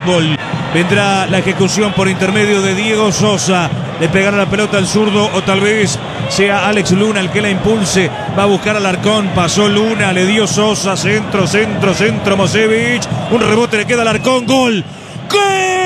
fútbol. Vendrá la ejecución por intermedio de Diego Sosa. Le pegará la pelota al zurdo o tal vez sea Alex Luna el que la impulse. Va a buscar al Alarcón. Pasó Luna, le dio Sosa. Centro, Mosevich. Un rebote le queda al Alarcón. Gol. ¡Gol!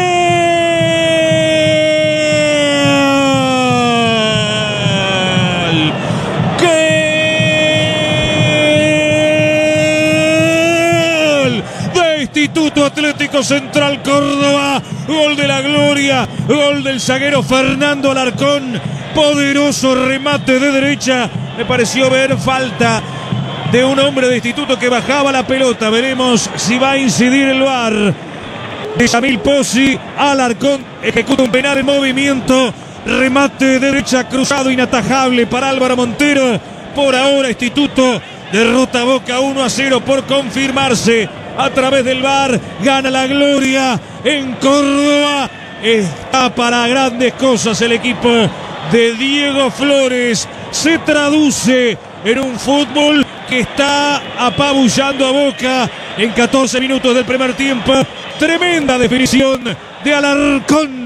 Instituto Atlético Central Córdoba, gol de la gloria, gol del zaguero Fernando Alarcón, poderoso remate de derecha, me pareció ver falta de un hombre de Instituto que bajaba la pelota, veremos si va a incidir el VAR. De Yamil Pozzi, Alarcón ejecuta un penal en movimiento, remate de derecha cruzado inatajable para Álvaro Montero, por ahora Instituto derrota a Boca 1-0 por confirmarse. A través del VAR gana la gloria en Córdoba. Está para grandes cosas el equipo de Diego Flores. Se traduce en un fútbol que está apabullando a Boca en 14 minutos del primer tiempo. Tremenda definición de Alarcón.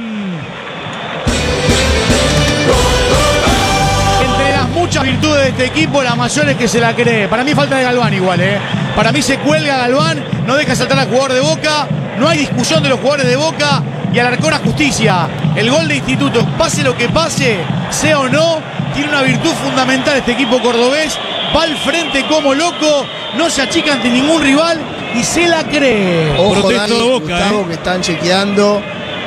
Muchas virtudes de este equipo, la mayor es que se la cree. Para mí falta de Galván igual, Para mí se cuelga Galván, no deja saltar al jugador de Boca, no hay discusión de los jugadores de Boca y Alarcón a justicia. El gol de Instituto, pase lo que pase, sea o no, tiene una virtud fundamental este equipo cordobés, va al frente como loco, no se achica ante ningún rival y se la cree. Ojo, Dani, Gustavo, que están chequeando.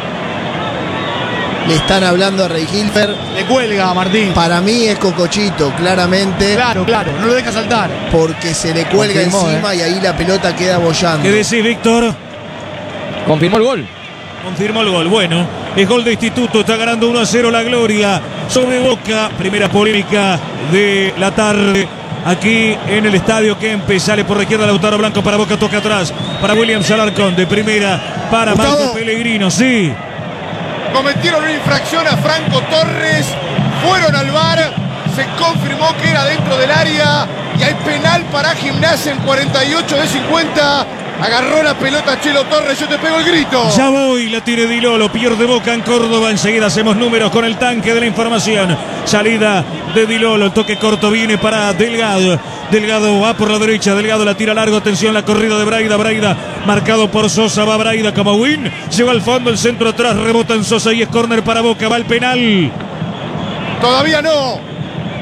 Le están hablando a Rey Hilfer. Le cuelga a Martín. Para mí es Cocochito, claramente. Claro, no lo deja saltar. Porque se le cuelga encima y ahí la pelota queda bollando. ¿Qué decís, Víctor? Confirmó el gol. Confirmó el gol. Bueno, es gol de Instituto. Está ganando 1-0 la gloria sobre Boca. Primera polémica de la tarde. Aquí en el estadio Kempes. Sale por la izquierda Lautaro Blanco para Boca. Toca atrás para Williams Alarcón. De primera para Marco Pellegrino. Sí. Cometieron una infracción a Franco Torres, fueron al VAR, se confirmó que era dentro del área y hay penal para Gimnasia en 48 de 50. Agarró la pelota Chelo Torres, yo te pego el grito. Ya voy, la tiene Di Lolo, pierde Boca en Córdoba. Enseguida hacemos números con el tanque de la información. Salida de Di Lolo, el toque corto viene para Delgado. Delgado va por la derecha, Delgado la tira largo, atención la corrida de Braida, marcado por Sosa, va Braida como win, lleva al fondo, el centro atrás, rebota en Sosa y es córner para Boca, va el penal. Todavía no.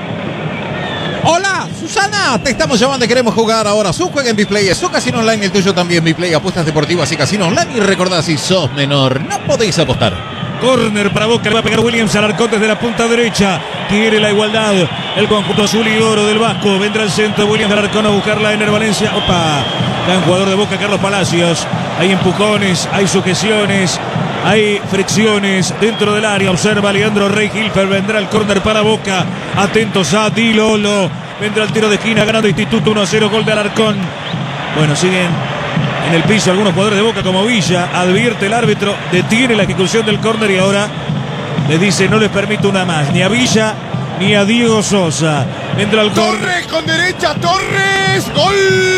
Hola, Susana, te estamos llamando y queremos jugar ahora. Su juega en Biplay, su casino online, el tuyo también. Biplay, apuestas deportivas y casino online. Y recordá, si sos menor, no podéis apostar. Córner para Boca, le va a pegar Williams Alarcón desde la punta derecha. Quiere la igualdad el conjunto azul y oro del Vasco. Vendrá el centro, Williams Alarcón a buscarla en el Valencia. Opa, gran jugador de Boca, Carlos Palacios. Hay empujones, hay sujeciones, hay fricciones dentro del área. Observa Leandro Rey Hilfer. Vendrá el córner para Boca. Atentos a Di Lolo. Vendrá el tiro de esquina ganando Instituto 1-0. Gol de Alarcón. Bueno, siguen en el piso algunos jugadores de Boca como Villa. Advierte el árbitro. Detiene la ejecución del córner y ahora le dice no les permito una más. Ni a Villa ni a Diego Sosa. Vendrá el córner. Torres con derecha. Torres. Gol.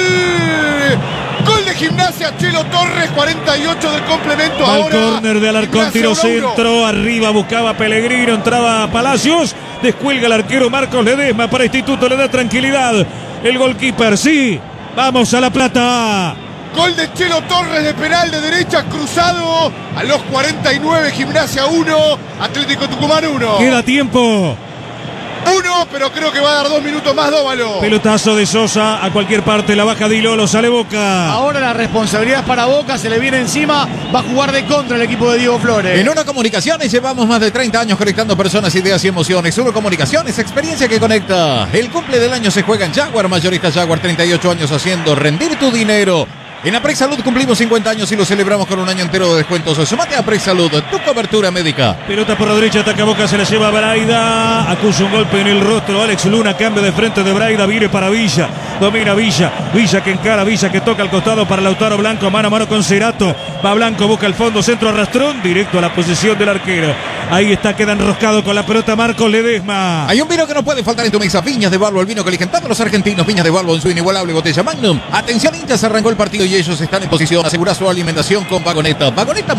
Gol de Gimnasia, Chelo Torres, 48 del complemento. Al ahora córner de Alarcón, tiro centro, arriba buscaba Pellegrino, entraba Palacios, descuelga el arquero Marcos Ledesma para Instituto, le da tranquilidad el goalkeeper, sí, vamos a La Plata. Gol de Chelo Torres de penal de derecha cruzado a los 49, Gimnasia 1, Atlético Tucumán 1. Queda tiempo. 1, pero creo que va a dar 2 minutos más Dóvalo. Pelotazo de Sosa a cualquier parte, la baja Di Lolo, sale Boca. Ahora la responsabilidad es para Boca, se le viene encima, va a jugar de contra el equipo de Diego Flores. En Uno Comunicaciones llevamos más de 30 años conectando personas, ideas y emociones. Uno Comunicaciones, experiencia que conecta. El cumple del año se juega en Jaguar, mayorista Jaguar, 38 años haciendo rendir tu dinero. En Aprex Salud cumplimos 50 años y lo celebramos con un año entero de descuentos. Sumate a Aprex Salud, tu cobertura médica. Pelota por la derecha, ataca Boca, se la lleva Braida. Acusa un golpe en el rostro. Alex Luna, cambio de frente de Braida. Viene para Villa. Domina Villa. Villa que encara, Villa que toca al costado para Lautaro Blanco. Mano a mano con Cerato. Va Blanco, busca el fondo, centro arrastrón. Directo a la posición del arquero. Ahí está, queda enroscado con la pelota Marcos Ledesma. Hay un vino que no puede faltar en tu mesa. Viñas de Balbo, el vino que eligen todos los argentinos. Viñas de Balbo en su inigualable botella Magnum. Atención, hinchas, arrancó el partido y ellos están en posición. Asegura su alimentación con Vagoneta. Vagoneta